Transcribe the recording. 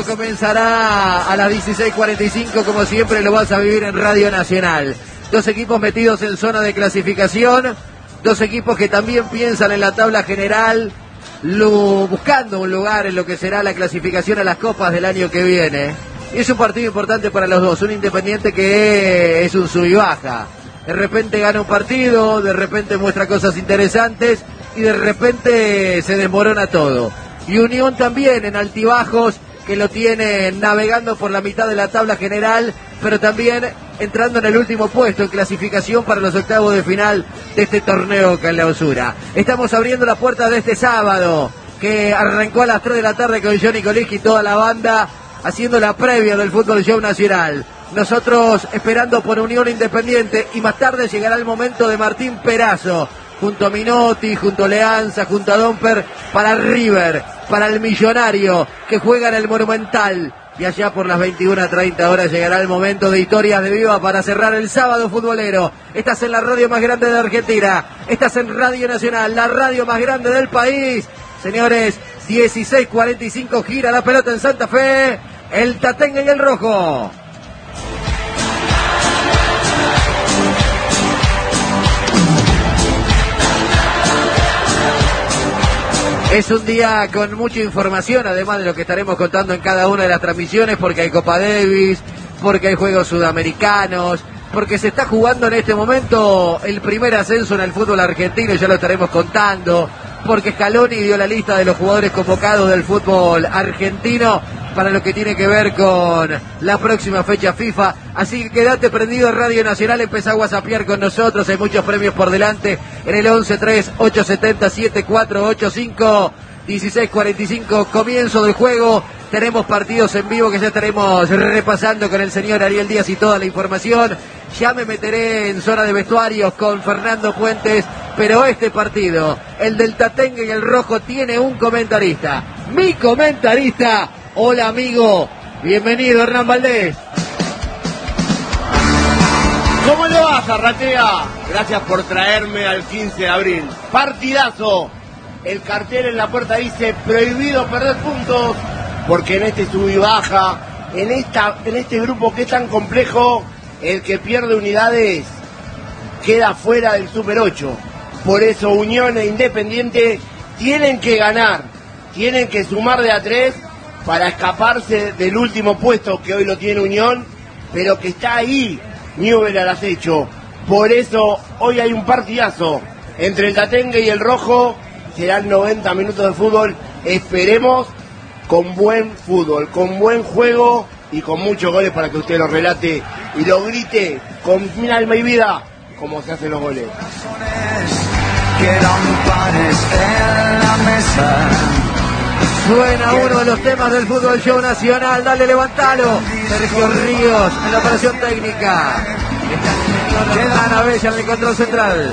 comenzará a las 16:45, como siempre lo vas a vivir en Radio Nacional. Dos equipos metidos en zona de clasificación, dos equipos que también piensan en la tabla general, buscando un lugar en lo que será la clasificación a las copas del año que viene. Y es un partido importante para los dos, un Independiente que es un sub y baja. De repente gana un partido, de repente muestra cosas interesantes y de repente se desmorona todo. Y Unión también en altibajos, que lo tiene navegando por la mitad de la tabla general, pero también entrando en el último puesto en clasificación para los octavos de final de este torneo Clausura. Estamos abriendo la puerta de este sábado, que arrancó a las 3 de la tarde con Johnny Coliski y toda la banda, haciendo la previa del Fútbol Show Nacional. Nosotros esperando por Unión Independiente, y más tarde llegará el momento de Martín Perazo, junto a Minotti, junto a Leanza, junto a Domper, para River, para el Millonario, que juega en el Monumental. Y allá por las 21:30 horas llegará el momento de Historias de Viva para cerrar el sábado futbolero. Estás en la radio más grande de Argentina, estás en Radio Nacional, la radio más grande del país. Señores, 16:45, gira la pelota en Santa Fe, el Tatengue y el Rojo. Es un día con mucha información, además de lo que estaremos contando en cada una de las transmisiones, porque hay Copa Davis, porque hay juegos sudamericanos, porque se está jugando en este momento el primer ascenso en el fútbol argentino, y ya lo estaremos contando, porque Scaloni dio la lista de los jugadores convocados del fútbol argentino para lo que tiene que ver con la próxima fecha FIFA. Así que quédate prendido en Radio Nacional, empezá a whatsappear con nosotros, hay muchos premios por delante en el 11-3-870-7485, 16:45, comienzo del juego. Tenemos partidos en vivo que ya estaremos repasando con el señor Ariel Díaz y toda la información. Ya me meteré en zona de vestuarios con Fernando Puentes, pero este partido, el del Tatengue y el Rojo, tiene un comentarista. Mi comentarista. Hola amigo, bienvenido Hernán Valdés. ¿Cómo le va, Zarratea? Gracias por traerme al 15 de abril. Partidazo. El cartel en la puerta dice prohibido perder puntos, porque en este sub y baja, en este grupo que es tan complejo, el que pierde unidades queda fuera del Super 8. Por eso Unión e Independiente tienen que ganar, tienen que sumar de a 3 para escaparse del último puesto que hoy lo tiene Unión, pero que está ahí Newell al acecho. Por eso hoy hay un partidazo entre el Tatengue y el Rojo. Serán 90 minutos de fútbol, esperemos, con buen fútbol, con buen juego y con muchos goles para que usted lo relate y lo grite con mi alma y vida como se hacen los goles. Suena uno de los temas del Fútbol Show Nacional. Dale, levantalo. Sergio Ríos en la operación técnica. Está el señor Ana Bella en el control central.